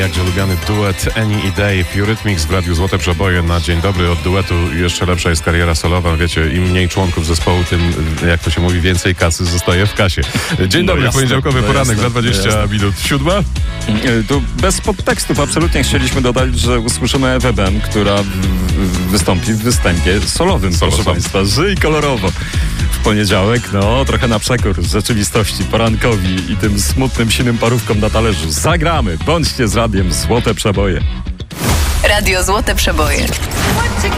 jakże lubiany duet Any i Dave. Eurythmics w Radiu Złote Przeboje na dzień dobry. Od duetu jeszcze lepsza jest kariera solowa. Wiecie, im mniej członków zespołu, tym, jak to się mówi, więcej kasy zostaje w kasie. Dzień dobry, jasne, poniedziałkowy poranek za 20 minut. 7? Tu bez podtekstów absolutnie chcieliśmy dodać, że usłyszymy Ewę Ben, która wystąpi w występie solowym, proszę Państwa. Żyj kolorowo. W poniedziałek, trochę na przekór rzeczywistości, porankowi i tym smutnym, sinym parówkom na talerzu. Zagramy, bądźcie z radiem Złote Przeboje. Radio Złote Przeboje.